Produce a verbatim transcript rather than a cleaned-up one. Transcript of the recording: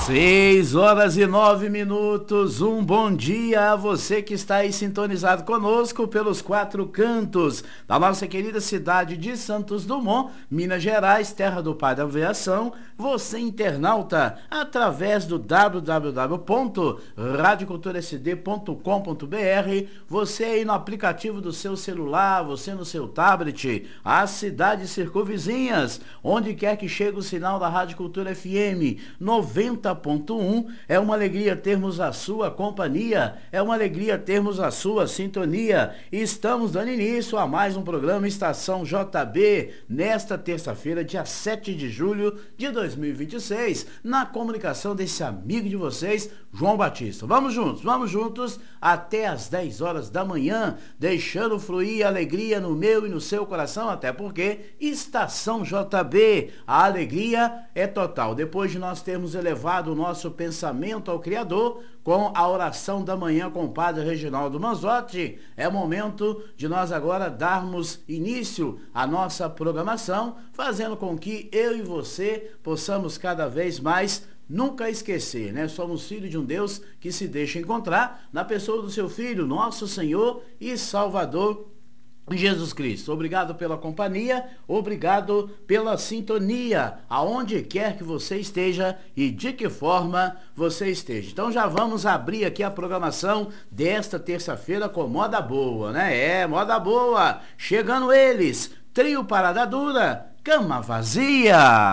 Seis horas e nove minutos, um bom dia a você que está aí sintonizado conosco pelos quatro cantos da nossa querida cidade de Santos Dumont, Minas Gerais, terra do pai da aviação. Você internauta, através do w w w ponto rádio cultura s d ponto com ponto b r, você aí no aplicativo do seu celular, você no seu tablet, as cidades circunvizinhas, onde quer que chegue o sinal da Rádio Cultura F M noventa ponto um, é uma alegria termos a sua companhia, é uma alegria termos a sua sintonia. E estamos dando início a mais um programa Estação J B, nesta terça-feira, dia sete de julho de dois mil e vinte e seis, na comunicação desse amigo de vocês, João Batista. Vamos juntos, vamos juntos até às dez horas da manhã, deixando fluir alegria no meu e no seu coração, até porque Estação J B, a alegria é total. Depois de nós termos elevado o nosso pensamento ao Criador com a oração da manhã com o padre Reginaldo Manzotti, é momento de nós agora darmos início à nossa programação, fazendo com que eu e você possamos cada vez mais nunca esquecer, né? Somos filhos de um Deus que se deixa encontrar na pessoa do seu Filho, nosso Senhor e Salvador, Jesus Cristo. Obrigado pela companhia, obrigado pela sintonia, aonde quer que você esteja e de que forma você esteja. Então já vamos abrir aqui a programação desta terça-feira com moda boa, né? É, moda boa. Chegando eles, Trio Parada Dura, Cama Vazia.